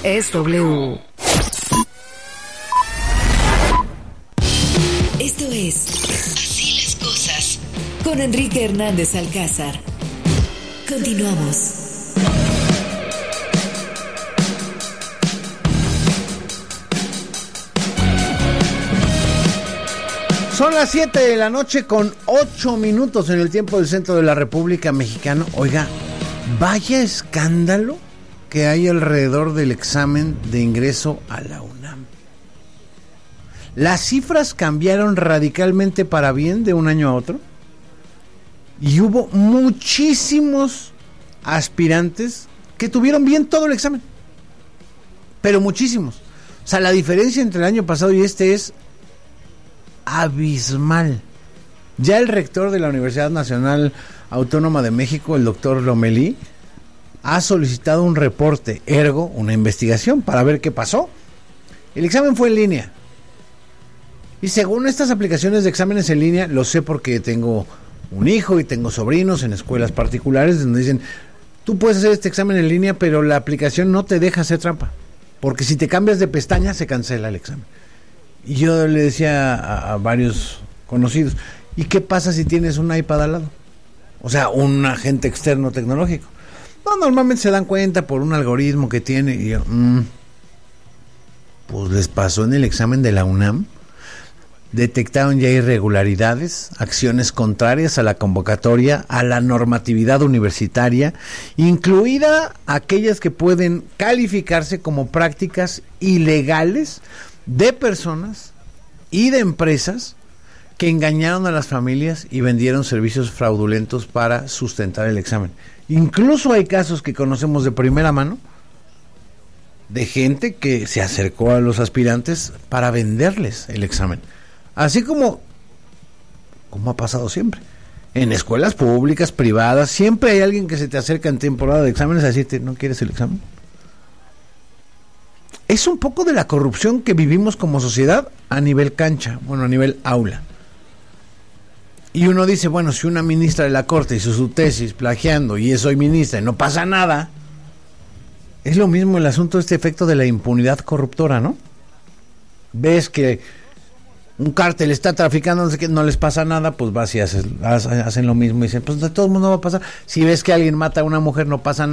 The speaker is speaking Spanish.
es W. Esto es Así las cosas con Enrique Hernández Alcázar. Continuamos. Son las 7 de la noche con 8 minutos en el tiempo del centro de la República Mexicana. Oiga, vaya escándalo que hay alrededor del examen de ingreso a la UNAM. Las cifras cambiaron radicalmente para bien de un año a otro y hubo muchísimos aspirantes que tuvieron bien todo el examen, pero muchísimos. O sea, la diferencia entre el año pasado y este es abismal. Ya el rector de la Universidad Nacional Autónoma de México, el doctor Lomelí, ha solicitado un reporte, ergo, una investigación para ver qué pasó. El examen fue en línea. Y según estas aplicaciones de exámenes en línea, lo sé porque tengo un hijo y tengo sobrinos en escuelas particulares donde dicen, tú puedes hacer este examen en línea, pero la aplicación no te deja hacer trampa, porque si te cambias de pestaña se cancela el examen. Y yo le decía a varios conocidos, ¿y qué pasa si tienes un iPad al lado? O sea, un agente externo tecnológico. No, normalmente se dan cuenta por un algoritmo que tiene. Y yo, pues les pasó en el examen de la UNAM. Detectaron ya irregularidades, acciones contrarias a la convocatoria, a la normatividad universitaria, incluida aquellas que pueden calificarse como prácticas ilegales de personas y de empresas que engañaron a las familias y vendieron servicios fraudulentos para sustentar el examen. Incluso hay casos que conocemos de primera mano de gente que se acercó a los aspirantes para venderles el examen. Así como ha pasado siempre. En escuelas públicas, privadas, siempre hay alguien que se te acerca en temporada de exámenes a decirte, ¿no quieres el examen? Es un poco de la corrupción que vivimos como sociedad a nivel cancha, bueno, a nivel aula. Y uno dice, bueno, si una ministra de la Corte hizo su tesis plagiando y soy ministra y no pasa nada, es lo mismo el asunto de este efecto de la impunidad corruptora, ¿no? Ves que un cártel está traficando, no les pasa nada, pues vas y hacen lo mismo y dicen, pues de todo el mundo va a pasar. Si ves que alguien mata a una mujer, no pasa nada.